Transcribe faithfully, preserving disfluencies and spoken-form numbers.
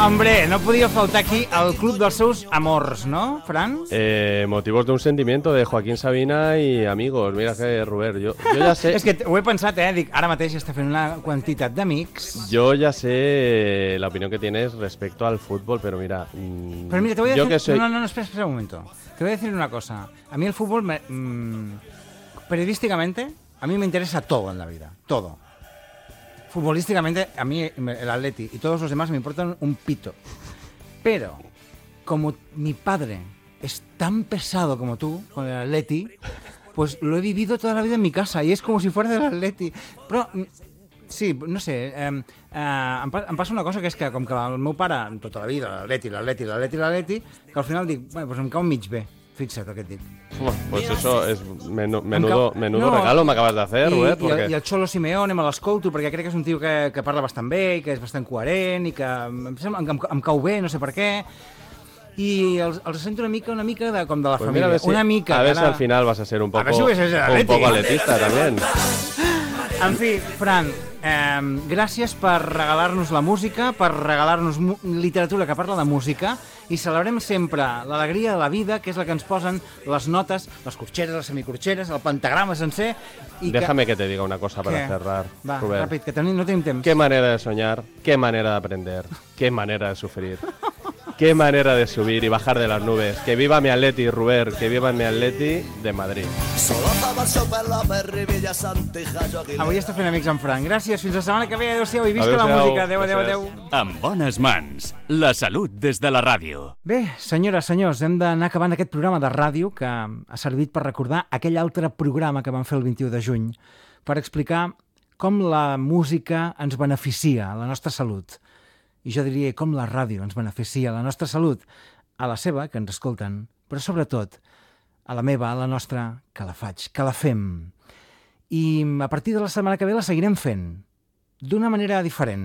Hombre, no podia faltar aquí el club dels seus amors, ¿no, Fran? Eh, motivos de un sentimiento de Joaquín Sabina y amigos. Mira que, Robert, yo, yo ya sé... És que ho he pensat, eh? Dic, ara mateix està fent una quantitat d'amics. Yo ya sé la opinión que tienes respecto al fútbol, pero mira... Mmm, Pero mira, te voy a yo decir... que soy... No, no, no, espera, espera un momento. Te voy a decir una cosa. A mí el fútbol, me, mmm, periodísticamente, a mí me interesa todo en la vida. Todo. Futbolísticamente, a mí el Atleti y todos los demás me importan un pito. Pero, como mi padre es tan pesado como tú con el Atleti, pues lo he vivido toda la vida en mi casa y es como si fuera del Atleti. Però, sí, no sé, eh, eh, em, pa, em passa una cosa que és que com que el meu pare, tota la vida, l'Atleti, l'Atleti, l'Atleti, l'Atleti, que al final dic, bueno, pues em cau mig bé. Fixa't el que et dic. Bueno, pues eso es menu, menudo, menudo no, regalo me acabas de hacer, i, Robert. I, porque... el, I el Xolo Simeone me l'escolto perquè crec que és un tio que, que parla bastant bé i que és bastant coherent i que em, em, em, em cau bé, no sé per què. I els, els sento una mica, una mica de, com de la pues família. Mira, a ver si, una mica. A ver si ara... al final vas a ser un poco, si un poco atletista también. En fi, Fran, eh, gràcies per regalar-nos la música, per regalar-nos literatura que parla de música, i celebrem sempre l'alegria de la vida, que és la que ens posen les notes, les corxeres, les semicorxeres, el pentagrama sencer... I Déjame que... que te diga una cosa para ¿Qué? cerrar, Va, Rubén. ràpid, que tenim, no tenim temps. Qué manera de soñar, qué manera de aprender, qué manera de sufrir. Qué manera de subir y bajar de las nubes. Que viva mi Atleti, Ruber, que viva mi Atleti de Madrid. Avui està fent amics amb Fran. Gràcies, fins la setmana que ve. Adéu-siau i visca la música. Adéu, adéu, adéu. Amb bones mans, la salut des de la ràdio. Bé, senyores, senyors, hem d'anar acabant aquest programa de ràdio que ha servit per recordar aquell altre programa que vam fer el vint-i-u de juny per explicar com la música ens beneficia a la nostra salut. I jo diria com la ràdio ens beneficia a la nostra salut, a la seva, que ens escolten, però sobretot a la meva, a la nostra, que la faig, que la fem. I a partir de la setmana que ve la seguirem fent, d'una manera diferent.